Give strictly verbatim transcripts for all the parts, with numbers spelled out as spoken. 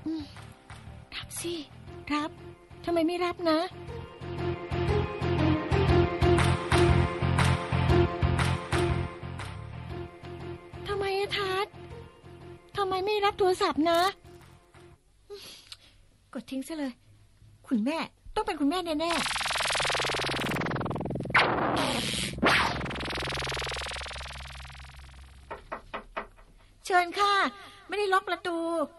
รับสิรับทำไมไม่รับนะทำไมอะทัศน์ทำไมไม่รับโทรศัพท์นะกดทิ้งซะเลยคุณแม่ต้องเป็นคุณแม่แน่ๆเชิญค่ะไม่ได้ล็อกประตู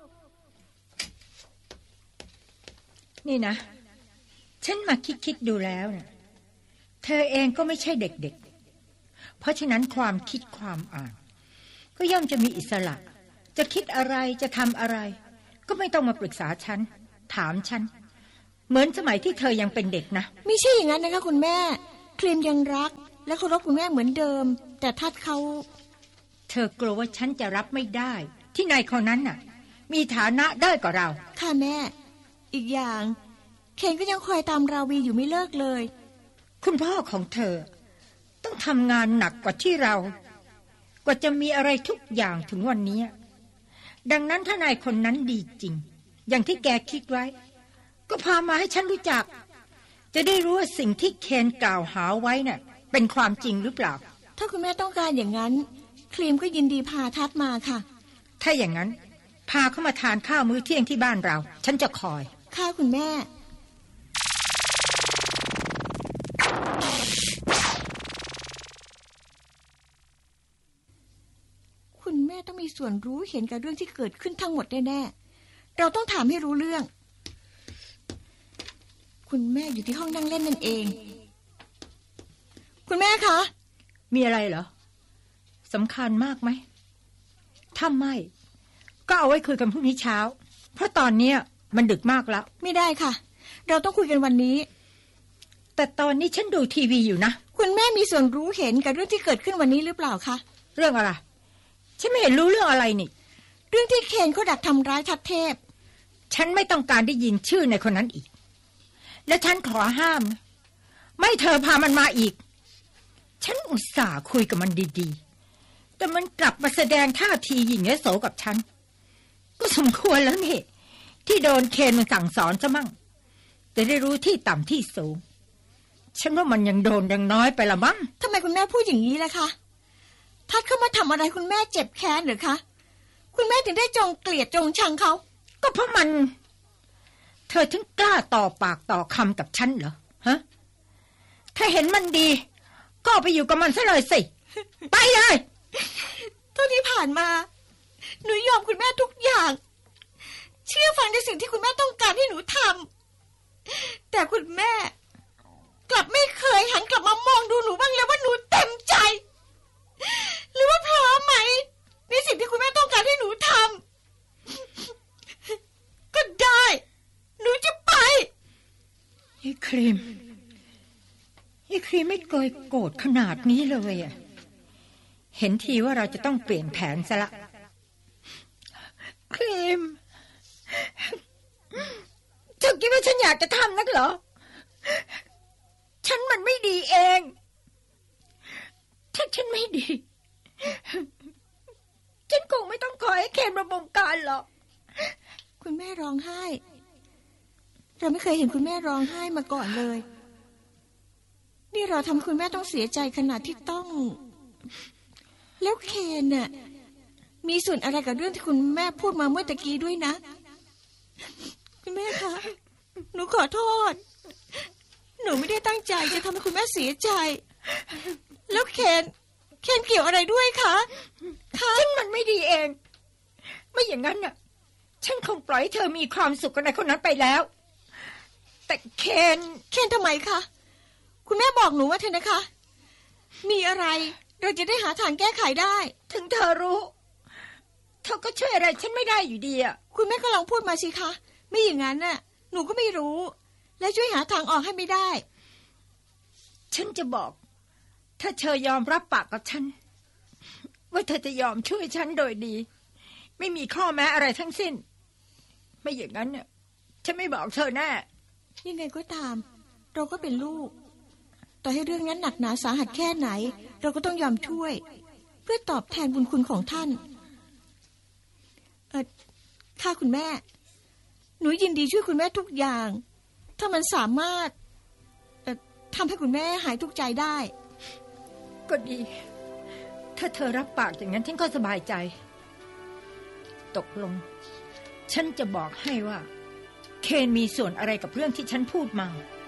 นี่นะฉันมาคิดๆดูแล้วนะเธอเองก็ไม่ใช่เด็กๆเพราะฉะนั้นความคิดความอ่านก็ย่อมจะมีอิสระจะคิดอะไรจะทำอะไรก็ไม่ต้องมาปรึกษาฉันถามฉันเหมือนสมัยที่เธอยังเป็นเด็กนะไม่ใช่อย่างนั้นนะคะคุณแม่ครีมยังรักและเคารพคุณแม่เหมือนเดิมแต่ทัดเขาเธอกลัวว่าฉันจะรับไม่ได้ที่นายคนนั้นน่ะมีฐานะได้กว่าเราค่ะแม่อีกอย่างเคนก็ยังคอยตามราวีอยู่ไม่เลิกเลยคุณพ่อของเธอต้องทำงานหนักกว่าที่เรากว่าจะมีอะไรทุกอย่างถึงวันนี้ดังนั้นถ้านายคนนั้นดีจริงอย่างที่แกคิดไว้ก็พามาให้ฉันรู้จักจะได้รู้ว่าสิ่งที่เคนกล่าวหาไว้น่ะเป็นความจริงหรือเปล่าถ้าคุณแม่ต้องการอย่างนั้นครีมก็ยินดีพาทัดมาค่ะถ้าอย่างนั้นพาเขามาทานข้าวมื้อเที่ยงที่บ้านเราฉันจะคอยค่ะคุณแม่คุณแม่ต้องมีส่วนรู้เห็นกับเรื่องที่เกิดขึ้นทั้งหมดแน่ๆเราต้องถามให้รู้เรื่องคุณแม่อยู่ที่ห้องนั่งเล่นนั่นเองคุณแม่คะมีอะไรเหรอสำคัญมากไหมถ้าไม่ก็เอาไว้คุยกันพรุ่งนี้เช้าเพราะตอนนี้มันดึกมากแล้วไม่ได้ค่ะเราต้องคุยกันวันนี้แต่ตอนนี้ฉันดูทีวีอยู่นะคุณแม่มีส่วนรู้เห็นกับเรื่องที่เกิดขึ้นวันนี้หรือเปล่าคะเรื่องอะไรฉันไม่เห็นรู้เรื่องอะไรนี่เรื่องที่เคนเขาดักทำร้ายทัดเทพฉันไม่ต้องการได้ยินชื่อในคนนั้นอีกและฉันขอห้ามไม่เธอพามันมาอีกฉันอุตส่าห์คุยกับมันดีๆแต่มันกลับมาแสดงท่าทีหยิ่งและโสกับฉันก็สมควรแล้วนี่ที่โดนเคนมันสั่งสอนซะมั่งจะได้รู้ที่ต่ำที่สูงฉันว่ามันยังโดนยังน้อยไปละมั้งทำไมคุณแม่พูดอย่างนี้ล่ะคะทัดเข้ามาทำอะไรคุณแม่เจ็บแค้นหรือคะคุณแม่ถึงได้จงเกลียดจงชังเขาก็เพราะมันเธอถึงกล้าต่อปากต่อคำกับฉันเหรอฮะถ้าเห็นมันดีก็ไปอยู่กับมันซะเลยสิไปเลยเท่าที่ผ่านมาหนูยอมคุณแม่ทุกอย่างเชื่อฟังในสิ่งที่คุณแม่ต้องการให้หนูทำแต่คุณแม่กลับไม่เคยหันกลับมามองดูหนูบ้างเลยว่าหนูเต็มใจหรือว่าพร้อมไหมในสิ่งที่คุณแม่ต้องการให้หนูทำก็ได้หนูจะไปไอ้ครีมไอ้ครีมไม่เคยโกรธขนาดนี้เลยอ่ะเห็นทีว่าเราจะต้องเปลี่ยนแผนซะละครีมเธอคิดว่าฉันอยากจะทำนักเหรอฉันมันไม่ดีเองถ้าฉันไม่ดีฉันคงไม่ต้องคอยให้เคนมาบงการหรอกคุณแม่ร้องไห้เราไม่เคยเห็นคุณแม่ร้องไห้มาก่อนเลยนี่เราทำคุณแม่ต้องเสียใจขนาดที่ต้องแล้วเคนน่ะมีส่วนอะไรกับเรื่องที่คุณแม่พูดมาเมื่อตะกี้ด้วยนะคุณแม่คะหนูขอโทษหนูไม่ได้ตั้งใจจะทำให้คุณแม่เสียใจแล้วเคนเคนเกี่ยวอะไรด้วยคะคะฉันมันไม่ดีเองไม่อย่างนั้นน่ะฉันคงปล่อยให้เธอมีความสุขกับนายคนนั้นไปแล้วแต่เคนเคนทำไมคะคุณแม่บอกหนูว่าเธอนะคะมีอะไรเราจะได้หาทางแก้ไขได้ถึงเธอรู้เธอก็ช่วยอะไรฉันไม่ได้อยู่ดีอ่ะคุณแม่ก็ลองพูดมาสิคะไม่อย่างนั้นน่ะหนูก็ไม่รู้และช่วยหาทางออกให้ไม่ได้ฉันจะบอกถ้าเธอยอมรับปากกับฉันว่าเธอจะยอมช่วยฉันโดยดีไม่มีข้อแม้อะไรทั้งสิ้นไม่อย่างนั้นเนี่ยฉันไม่บอกเธอแน่ยังไงก็ตามเราก็เป็นลูกต่อให้เรื่องนั้นหนักหนาสาหัสแค่ไหนเราก็ต้องยอมช่วยเพื่อตอบแทนบุญคุณของท่านเออค่ะคุณแม่หนูยินดีช่วยคุณแม่ทุกอย่าง ถ้ามันสามารถทำให้คุณแม่หายทุกข์ใจได้ก็ดีถ้าเธอรับปากอย่างนั้นฉันก็สบายใจตกลงฉันจะบอกให้ว่าเคนมีส่วนอะไรกับเรื่องที่ฉันพูดมา